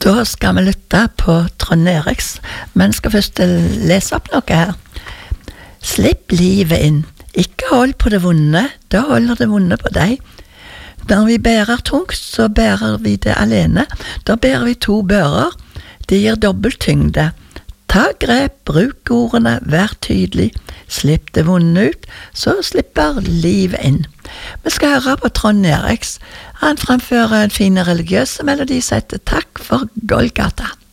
Da skal vi lytte på Trond Eriks, men skal først lese opp noe her. Slipp livet inn. Ikke hold på det vonde, da holder det vonde på deg. Når vi bærer tungt, så bærer vi det alene. Da bærer vi 2 bører. Det gir dobbelt tyngde. Ta grep, bruk ordene, vær tydelig. Slipp det vonde ut, så slipper livet inn. Vi skal høre på Trond Eriks. Han fremfører en fin religiøs melodi som heter Takk for Golgata.